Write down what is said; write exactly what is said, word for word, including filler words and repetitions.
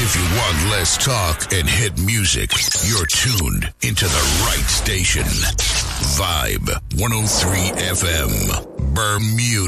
If you want less talk and hit music, you're tuned into the right station. Vibe one oh three F M, Bermuda.